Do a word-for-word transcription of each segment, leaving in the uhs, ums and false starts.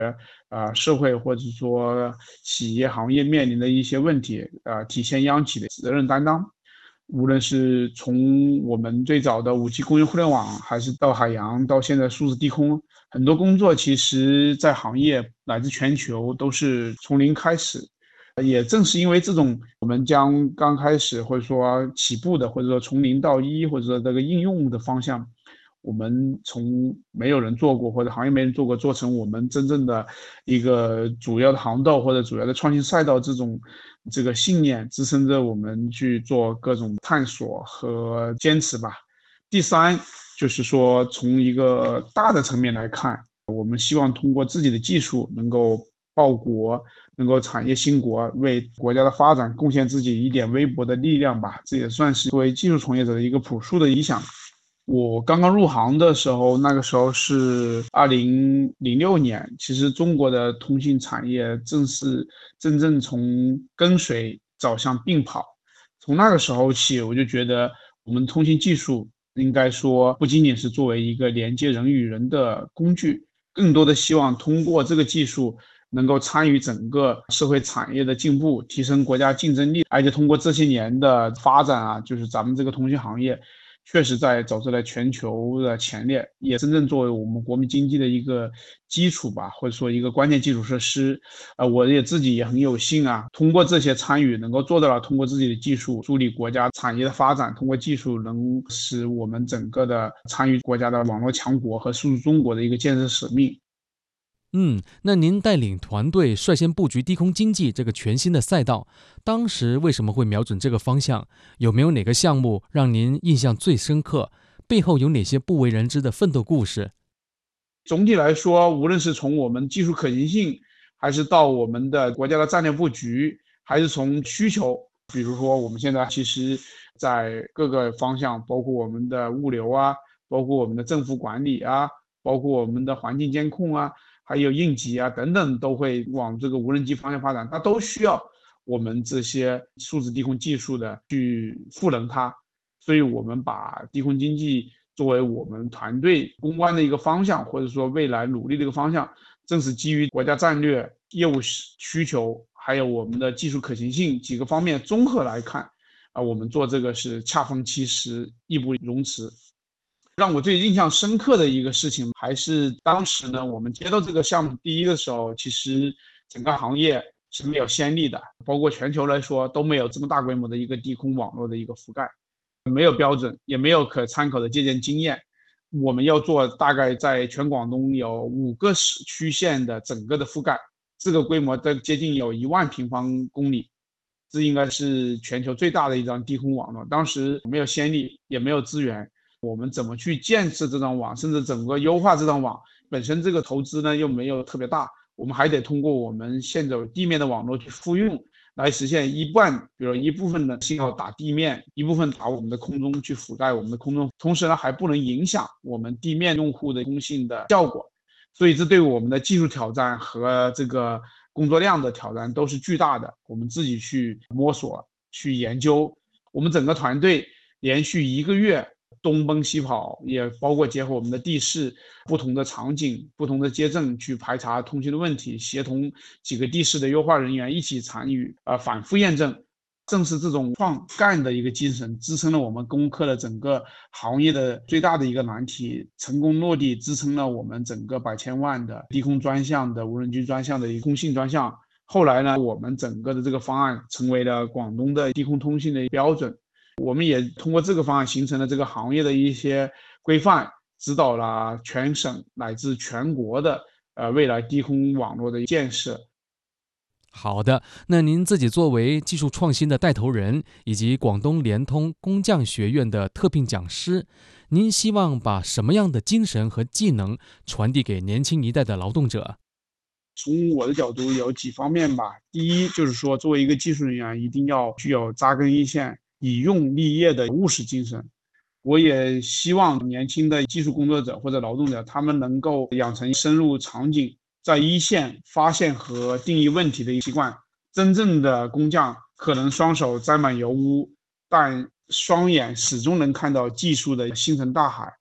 呃社会或者说企业行业面临的一些问题，呃体现央企的责任担当。无论是从我们最早的五 G 工业互联网，还是到海洋，到现在数字低空，很多工作其实在行业乃至全球都是从零开始。也正是因为这种我们将刚开始或者说起步的，或者说从零到一，或者说这个应用的方向，我们从没有人做过或者行业没人做过，做成我们真正的一个主要的航道或者主要的创新赛道，这种这个信念支撑着我们去做各种探索和坚持吧。第三，就是说从一个大的层面来看，我们希望通过自己的技术能够报国，能够产业兴国，为国家的发展贡献自己一点微薄的力量吧。这也算是作为技术从业者的一个朴素的理想。我刚刚入行的时候，那个时候是二零零六年，其实中国的通信产业正是真正从跟随走向并跑。从那个时候起，我就觉得我们通信技术应该说不仅仅是作为一个连接人与人的工具，更多的希望通过这个技术能够参与整个社会产业的进步，提升国家竞争力。而且通过这些年的发展啊，就是咱们这个通信行业确实在走在了全球的前列，也真正作为我们国民经济的一个基础吧，或者说一个关键基础设施。呃，我也自己也很有幸啊，通过这些参与，能够做到了通过自己的技术助力国家产业的发展，通过技术能使我们整个的参与国家的网络强国和数字中国的一个建设使命。 嗯，那您带领团队率先布局低空经济这个全新的赛道，当时为什么会瞄准这个方向？有没有哪个项目让您印象最深刻？背后有哪些不为人知的奋斗故事？ 总体来说，无论是从我们技术可行性，还是到我们的国家的战略布局，还是从需求，比如说我们现在其实在各个方向，包括我们的物流啊，包括我们的政府管理啊，包括我们的环境监控啊，还有应急啊等等，都会往这个无人机方向发展，它都需要我们这些数字低空技术的去赋能它。所以我们把低空经济作为我们团队攻关的一个方向，或者说未来努力的一个方向，正是基于国家战略、业务需求，还有我们的技术可行性几个方面综合来看，啊，我们做这个是恰逢其时，义不容辞。让我最印象深刻的一个事情，还是当时呢，我们接到这个项目第一的时候，其实整个行业是没有先例的，包括全球来说都没有这么大规模的一个低空网络的一个覆盖。没有标准，也没有可参考的借鉴经验。我们要做大概在全广东有五个市区县的整个的覆盖，这个规模的接近有一万平方公里，这应该是全球最大的一张低空网络。当时没有先例，也没有资源，我们怎么去建设这张网，甚至整个优化这张网，本身这个投资呢又没有特别大，我们还得通过我们现有地面的网络去复用，来实现一半，比如一部分的信号打地面，一部分打我们的空中去覆盖我们的空中，同时呢还不能影响我们地面用户的通信的效果。所以这对我们的技术挑战和这个工作量的挑战都是巨大的，我们自己去摸索去研究。我们整个团队连续一个月东奔西跑，也包括结合我们的地势、不同的场景、不同的街镇去排查通信的问题，协同几个地势的优化人员一起参与，呃，反复验证。正是这种创干的一个精神，支撑了我们攻克了整个行业的最大的一个难题，成功落地，支撑了我们整个百千万的低空专项的无人机专项的一个通信专项。后来呢，我们整个的这个方案成为了广东的低空通信的标准。我们也通过这个方案形成了这个行业的一些规范，指导了全省乃至全国的呃未来低空网络的建设。 好的，那您自己作为技术创新的带头人，以及广东联通工匠学院的特聘讲师，您希望把什么样的精神和技能传递给年轻一代的劳动者？ 从我的角度有几方面吧。第一就是说，作为一个技术人员，一定要具有扎根一线、以用立业的务实精神。我也希望年轻的技术工作者或者劳动者，他们能够养成深入场景，在一线发现和定义问题的一个习惯。真正的工匠可能双手沾满油污，但双眼始终能看到技术的星辰大海。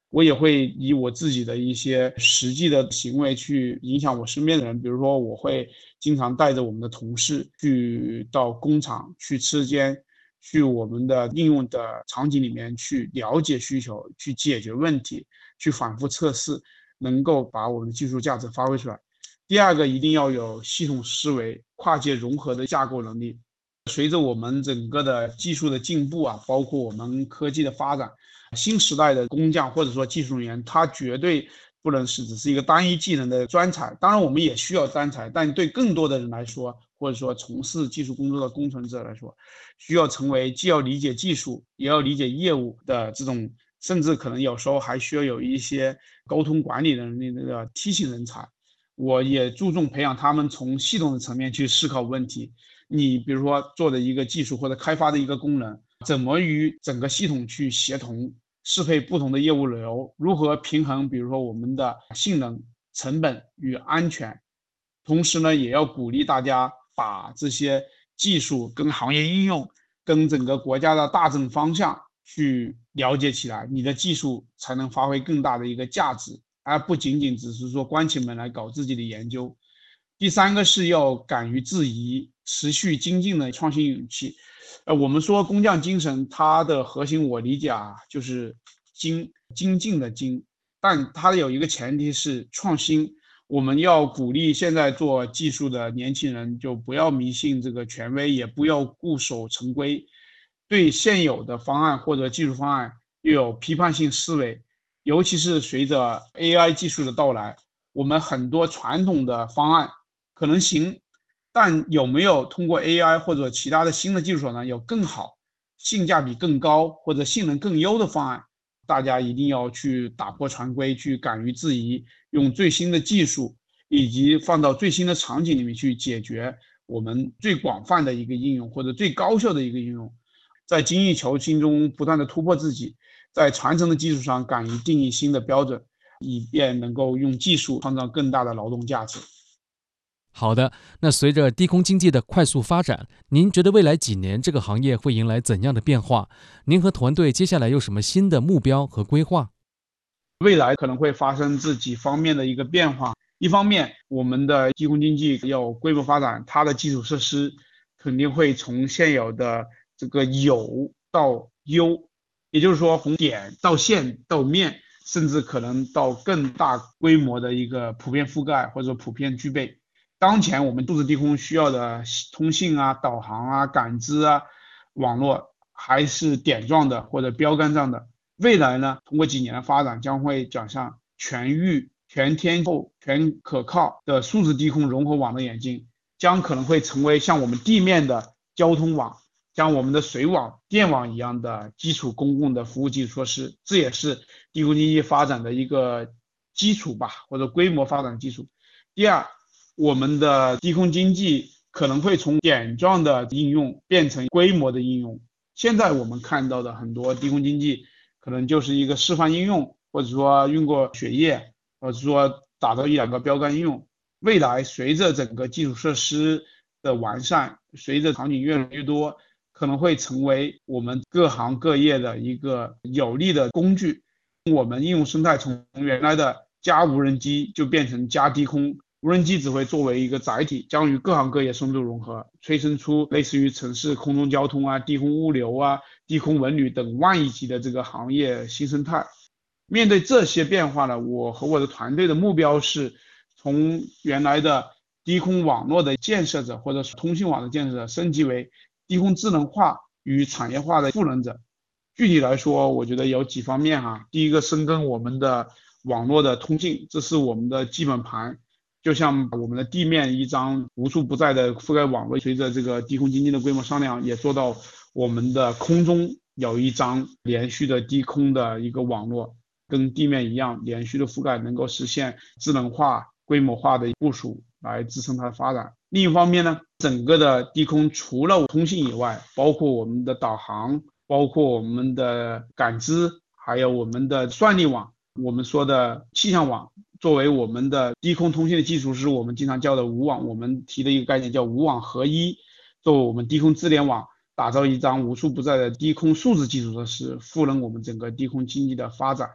我也会以我自己的一些实际的行为去影响我身边的人。比如说，我会经常带着我们的同事去到工厂、去车间、去我们的应用的场景里面去了解需求、去解决问题、去反复测试，能够把我们的技术价值发挥出来。第二个，一定要有系统思维、跨界融合的架构能力。随着我们整个的技术的进步啊，包括我们科技的发展，新时代的工匠或者说技术人员，他绝对不能是只是一个单一技能的专才。当然，我们也需要专才，但对更多的人来说，或者说从事技术工作的工程者来说，需要成为既要理解技术，也要理解业务的这种，甚至可能有时候还需要有一些沟通管理能力的梯形人才。我也注重培养他们从系统的层面去思考问题。你比如说做的一个技术或者开发的一个功能，怎么与整个系统去协同，适配不同的业务流，如何平衡，比如说我们的性能、成本与安全。同时呢，也要鼓励大家把这些技术跟行业应用、跟整个国家的大政方向去了解起来，你的技术才能发挥更大的一个价值，而不仅仅只是说关起门来搞自己的研究。第三个是要敢于质疑、持续精进的创新勇气。呃，我们说工匠精神，它的核心我理解啊，就是精精进的精，但它有一个前提是创新。我们要鼓励现在做技术的年轻人，就不要迷信这个权威，也不要固守成规，对现有的方案或者技术方案又有批判性思维。尤其是随着 A I 技术的到来，我们很多传统的方案可能行，但有没有通过 A I 或者其他的新的技术手段有更好、性价比更高或者性能更优的方案？大家一定要去打破常规，去敢于质疑，用最新的技术以及放到最新的场景里面去解决我们最广泛的一个应用或者最高效的一个应用，在精益求精中不断的突破自己，在传承的基础上敢于定义新的标准，以便能够用技术创造更大的劳动价值。 好的，那随着低空经济的快速发展，您觉得未来几年这个行业会迎来怎样的变化？您和团队接下来有什么新的目标和规划？ 未来可能会发生这几方面的一个变化。一方面，我们的低空经济要规模发展，它的基础设施肯定会从现有的这个有到优，也就是说从点到线到面，甚至可能到更大规模的一个普遍覆盖或者普遍具备。当前我们数字低空需要的通信啊、导航啊、感知啊、网络还是点状的或者标杆上的。未来呢，通过几年的发展，将会走向全域、全天候、全可靠的数字低空融合网络演进，将可能会成为像我们地面的交通网、像我们的水网、电网一样的基础公共的服务基础设施。这也是低空经济发展的一个基础吧，或者规模发展的基础。第二，我们的低空经济可能会从点状的应用变成规模的应用。现在我们看到的很多低空经济可能就是一个示范应用，或者说用过血液，或者说打造一两个标杆应用。未来随着整个基础设施的完善，随着场景越来越多，可能会成为我们各行各业的一个有力的工具。我们应用生态从原来的加无人机就变成加低空，无人机只会作为一个载体，将与各行各业深度融合，催生出类似于城市空中交通啊、低空物流啊、低空文旅等万亿级的这个行业新生态。面对这些变化呢，我和我的团队的目标是从原来的低空网络的建设者或者是通信网的建设者，升级为低空智能化与产业化的赋能者。具体来说，我觉得有几方面哈。第一个，深耕我们的网络的通信，这是我们的基本盘。就像我们的地面一张无处不在的覆盖网络，随着这个低空经济的规模上量，也做到我们的空中有一张连续的低空的一个网络，跟地面一样连续的覆盖，能够实现智能化、规模化的部署来支撑它的发展。另一方面呢，整个的低空除了通信以外，包括我们的导航，包括我们的感知，还有我们的算力网，我们说的气象网，作为我们的低空通信的基础，是我们经常叫的无网，我们提的一个概念叫无网合一，作为我们低空智联网，打造一张无处不在的低空数字基础设施，赋能我们整个低空经济的发展。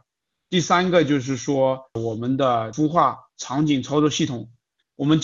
第三个就是说我们的孵化场景操作系统，我们